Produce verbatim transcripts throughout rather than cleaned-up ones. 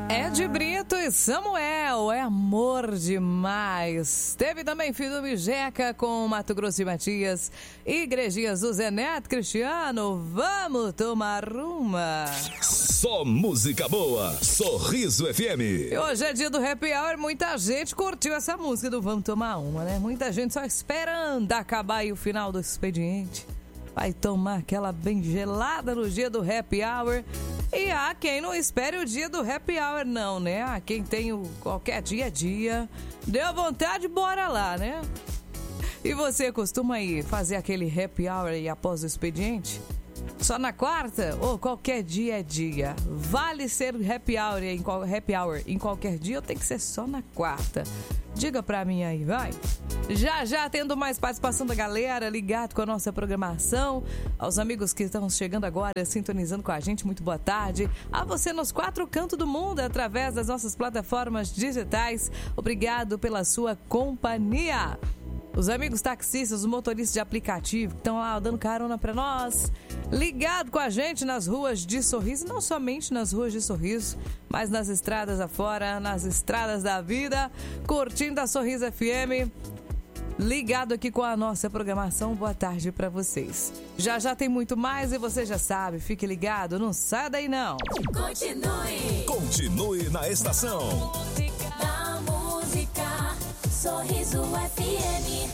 Ed Brito e Samuel, é amor demais. Teve também Fido Mijeca com Mato Grosso e Matias, Igrejinhas do Zé Neto Cristiano, vamos tomar uma. Só música boa, Sorriso F M. E hoje é dia do Happy Hour, muita gente curtiu essa música do Vamos Tomar Uma, né? Muita gente só esperando acabar aí o final do expediente. Vai tomar aquela bem gelada no dia do Happy Hour. E há quem não espere o dia do Happy Hour não, né? Há quem tem o qualquer dia a dia. Deu vontade, bora lá, né? E você costuma ir fazer aquele Happy Hour aí após o expediente? Só na quarta ou qualquer dia é dia? Vale ser happy hour em, happy hour em qualquer dia ou tem que ser só na quarta? Diga pra mim aí, vai. Já já tendo mais participação da galera, ligado com a nossa programação. Aos amigos que estão chegando agora, sintonizando com a gente, muito boa tarde. A você nos quatro cantos do mundo, através das nossas plataformas digitais. Obrigado pela sua companhia. Os amigos taxistas, os motoristas de aplicativo que estão lá dando carona pra nós. Ligado com a gente nas ruas de Sorriso, não somente nas ruas de Sorriso, mas nas estradas afora, nas estradas da vida, curtindo a Sorriso F M. Ligado aqui com a nossa programação, boa tarde pra vocês. Já já tem muito mais e você já sabe, fique ligado, não saia daí não. Continue. Continue na estação. Da música, Sorriso F M.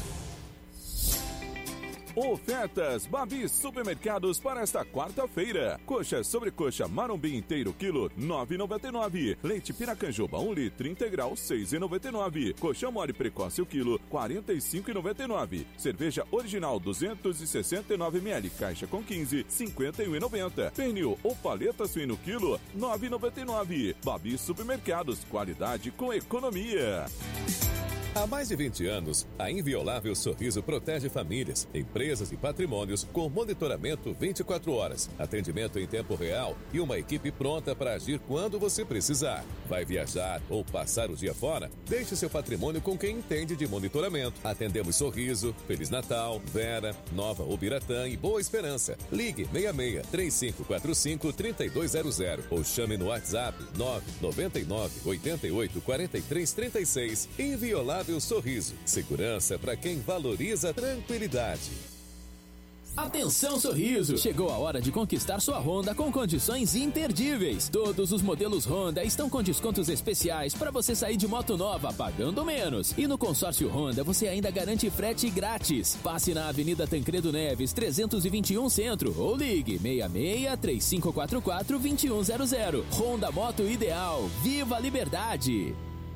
Ofertas Babi Supermercados para esta quarta-feira. Coxa sobrecoxa marumbi inteiro quilo nove e noventa e nove. Leite Piracanjuba um litro integral seis e noventa e nove. Colchão mole precoce o quilo quarenta e cinco e noventa e nove. Cerveja original duzentos e sessenta e nove mililitros caixa com quinze cinquenta e um e noventa. Pernil ou paleta suíno quilo nove e noventa e nove. Babi Supermercados, qualidade com economia. Há mais de vinte anos, a Inviolável Sorriso protege famílias, empresas e patrimônios com monitoramento vinte e quatro horas, atendimento em tempo real e uma equipe pronta para agir quando você precisar. Vai viajar ou passar o dia fora? Deixe seu patrimônio com quem entende de monitoramento. Atendemos Sorriso, Feliz Natal, Vera, Nova Ubiratã e Boa Esperança. Ligue seis seis, três cinco quatro cinco, três dois zero zero ou chame no WhatsApp nove nove nove, oito oito, quatro três três seis. Inviolável Sorriso. Segurança para quem valoriza a tranquilidade. Atenção Sorriso! Chegou a hora de conquistar sua Honda com condições imperdíveis. Todos os modelos Honda estão com descontos especiais para você sair de moto nova pagando menos. E no consórcio Honda você ainda garante frete grátis. Passe na Avenida Tancredo Neves trezentos e vinte e um Centro ou ligue seis seis, três cinco quatro quatro, dois um zero zero. Honda Moto Ideal. Viva a liberdade!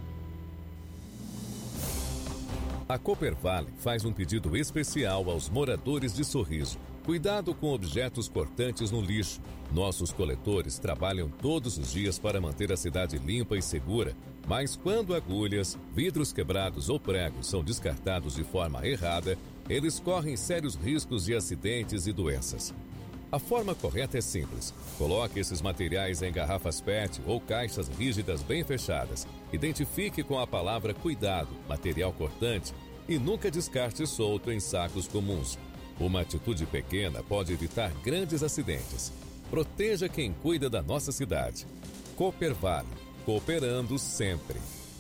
A Cooper Vale faz um pedido especial aos moradores de Sorriso. Cuidado com objetos cortantes no lixo. Nossos coletores trabalham todos os dias para manter a cidade limpa e segura, mas quando agulhas, vidros quebrados ou pregos são descartados de forma errada, eles correm sérios riscos de acidentes e doenças. A forma correta é simples. Coloque esses materiais em garrafas P E T ou caixas rígidas bem fechadas. Identifique com a palavra cuidado, material cortante, e nunca descarte solto em sacos comuns. Uma atitude pequena pode evitar grandes acidentes. Proteja quem cuida da nossa cidade. Cooper Vale, cooperando sempre.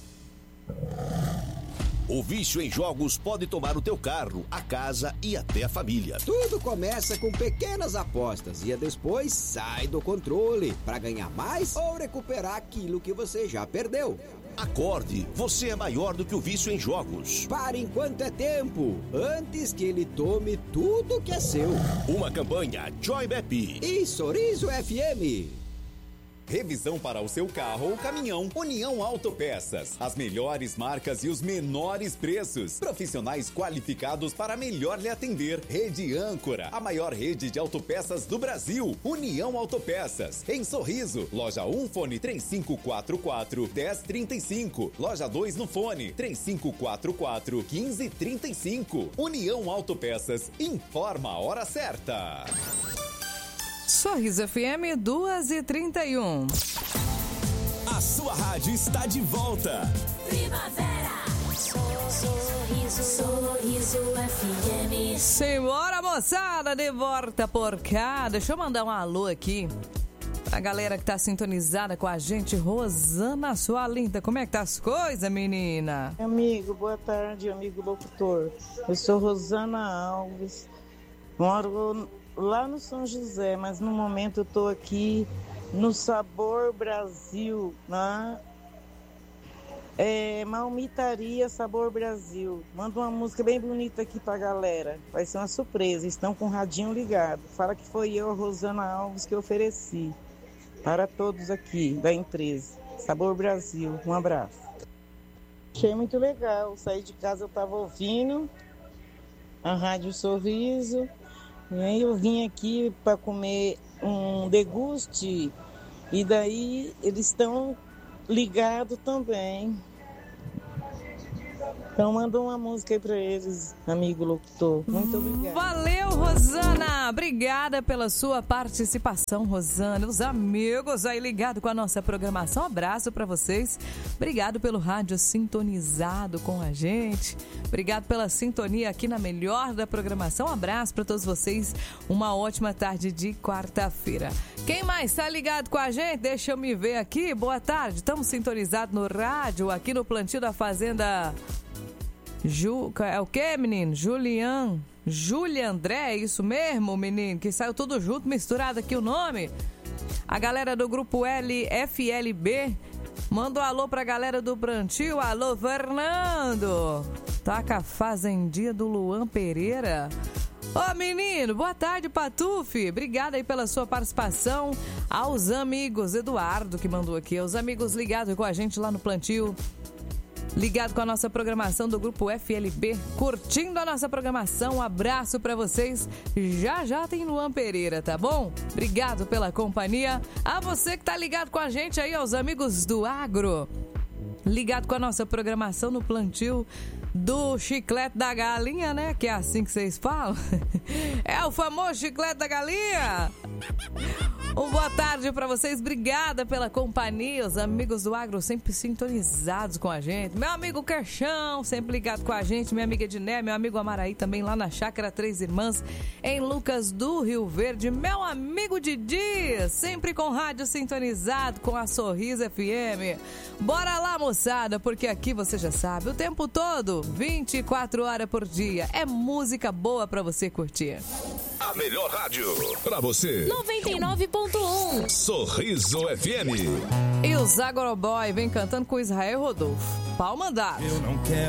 O vício em jogos pode tomar o teu carro, a casa e até a família. Tudo começa com pequenas apostas e depois sai do controle para ganhar mais ou recuperar aquilo que você já perdeu. Acorde, você é maior do que o vício em jogos. Pare enquanto é tempo, antes que ele tome tudo que é seu. Uma campanha Joybep e Sorriso F M. Revisão para o seu carro ou caminhão. União Autopeças. As melhores marcas e os menores preços. Profissionais qualificados para melhor lhe atender. Rede Âncora, a maior rede de autopeças do Brasil. União Autopeças. Em Sorriso, loja um, fone três cinco quatro quatro, um zero três cinco. Loja dois no fone três cinco quatro quatro, um cinco três cinco. União Autopeças. Informa a hora certa. Sorriso F M, duas e trinta e um. A sua rádio está de volta. Primavera. Sorriso, Sorriso F M. Simbora, moçada, de volta por cá. Deixa eu mandar um alô aqui A galera que tá sintonizada com a gente, Rosana, sua linda, como é que tá as coisas, menina? Amigo, boa tarde, amigo locutor. Eu sou Rosana Alves, moro lá no São José, mas no momento eu tô aqui no Sabor Brasil, né? É, Malmitaria Sabor Brasil. Manda uma música bem bonita aqui pra galera. Vai ser uma surpresa. Estão com o radinho ligado. Fala que foi eu, Rosana Alves, que ofereci para todos aqui da empresa. Sabor Brasil. Um abraço. Achei muito legal. Saí de casa, eu tava ouvindo a Rádio Sorriso. E aí eu vim aqui para comer um deguste. E daí eles estão ligado também. Então manda uma música aí pra eles, amigo locutor. Muito obrigada. Valeu, Rosana. Obrigada pela sua participação, Rosana. Os amigos aí ligados com a nossa programação. Um abraço pra vocês. Obrigado pelo rádio sintonizado com a gente. Obrigado pela sintonia aqui na melhor da programação. Um abraço pra todos vocês. Uma ótima tarde de quarta-feira. Quem mais tá ligado com a gente? Deixa eu me ver aqui. Boa tarde. Estamos sintonizados no rádio, aqui no plantio da Fazenda Ju, é o que, menino? Julian, Júlia André, é isso mesmo, menino? Que saiu tudo junto, misturado aqui o nome. A galera do grupo L F L B, manda um alô pra galera do plantio. Alô, Fernando. Toca a Fazendinha do Luan Pereira. Ô, menino, boa tarde, Patufi. Obrigada aí pela sua participação. Aos amigos, Eduardo que mandou aqui, aos amigos ligados com a gente lá no plantio, ligado com a nossa programação do Grupo F L B, curtindo a nossa programação. Um abraço pra vocês. Já já tem Luan Pereira, tá bom? Obrigado pela companhia. A você que tá ligado com a gente aí, aos amigos do Agro, ligado com a nossa programação no plantio do Chiclete da Galinha, né? Que é assim que vocês falam. É o famoso Chiclete da Galinha. Um boa tarde pra vocês, obrigada pela companhia, os amigos do Agro sempre sintonizados com a gente, meu amigo Queixão sempre ligado com a gente, minha amiga Diné, meu amigo Amaraí também lá na Chácara Três Irmãs, em Lucas do Rio Verde, meu amigo Didi, sempre com rádio sintonizado com a Sorriso F M. Bora lá, moçada, porque aqui você já sabe, o tempo todo, vinte e quatro horas por dia, é música boa pra você curtir. A melhor rádio pra você. noventa e nove ponto um Sorriso F M. E o Zagroboy vem cantando com Israel Rodolfo. Pau mandado. Eu não quero